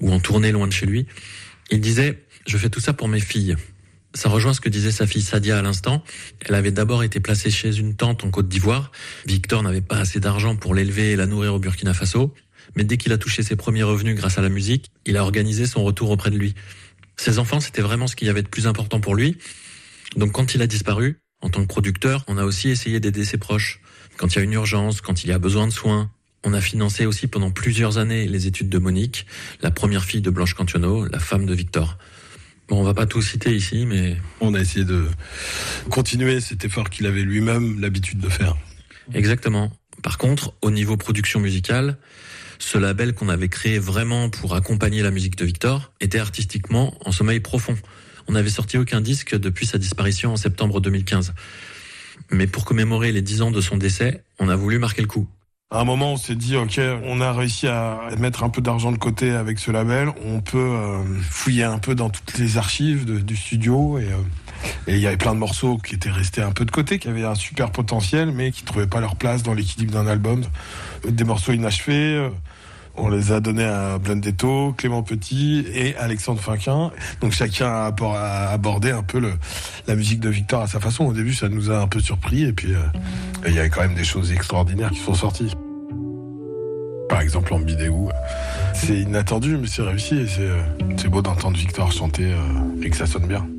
ou en tournée loin de chez lui. Il disait « Je fais tout ça pour mes filles ». Ça rejoint ce que disait sa fille Sadia à l'instant. Elle avait d'abord été placée chez une tante en Côte d'Ivoire. Victor n'avait pas assez d'argent pour l'élever et la nourrir au Burkina Faso. Mais dès qu'il a touché ses premiers revenus grâce à la musique, il a organisé son retour auprès de lui. Ses enfants, c'était vraiment ce qu'il y avait de plus important pour lui. Donc quand il a disparu, en tant que producteur, on a aussi essayé d'aider ses proches. Quand il y a une urgence, quand il y a besoin de soins. On a financé aussi pendant plusieurs années les études de Monique, la première fille de Blanche Cantionneau, la femme de Victor. Bon, on va pas tout citer ici, mais... On a essayé de continuer cet effort qu'il avait lui-même l'habitude de faire. Exactement. Par contre, au niveau production musicale, ce label qu'on avait créé vraiment pour accompagner la musique de Victor était artistiquement en sommeil profond. On n'avait sorti aucun disque depuis sa disparition en septembre 2015. Mais pour commémorer les 10 ans de son décès, on a voulu marquer le coup. À un moment, on s'est dit, ok, on a réussi à mettre un peu d'argent de côté avec ce label. On peut fouiller un peu dans toutes les archives du studio. Et il y avait plein de morceaux qui étaient restés un peu de côté, qui avaient un super potentiel, mais qui trouvaient pas leur place dans l'équilibre d'un album. Des morceaux inachevés. On les a donnés à Blundetto, Clément Petit et Alexandre Finquin. Donc chacun a abordé un peu la musique de Victor à sa façon. Au début, ça nous a un peu surpris. Et puis, il y avait quand même des choses extraordinaires qui sont sorties. Par exemple, en Bidéou, c'est inattendu, mais c'est réussi. Et c'est beau d'entendre Victor chanter et que ça sonne bien.